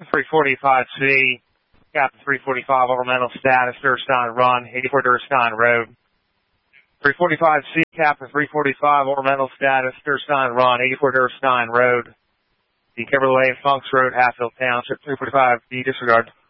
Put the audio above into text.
345C, Captain 345 over mental status, Durstein Run, 84 Durstein Road. 345C, Captain 345 over mental status, Durstein Run, 84 Durstein Road. The Kimberly Lane, Funks Road, Hatfield Township, 345B, disregard.